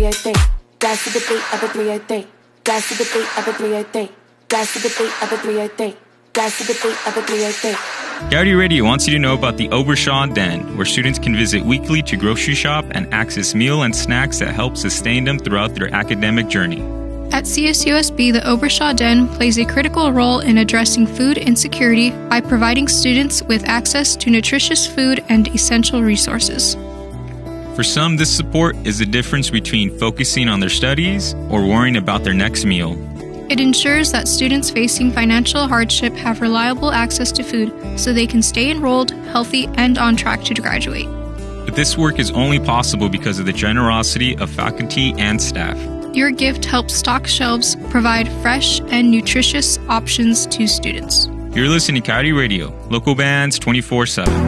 383. Dance to the beat of a 383. Dance to the beat of a 383. Dance to the beat of a 383. Dance to the beat of a 383. Gowdy Radio wants you to know about the Obershaw Den, where students can visit weekly to grocery shop and access meal and snacks that help sustain them throughout their academic journey. At CSUSB, the Obershaw Den plays a critical role in addressing food insecurity by providing students with access to nutritious food and essential resources. For some, this support is the difference between focusing on their studies or worrying about their next meal. It ensures that students facing financial hardship have reliable access to food so they can stay enrolled, healthy, and on track to graduate. But this work is only possible because of the generosity of faculty and staff. Your gift helps stock shelves, provide fresh and nutritious options to students. You're listening to Coyote Radio, local bands 24/7.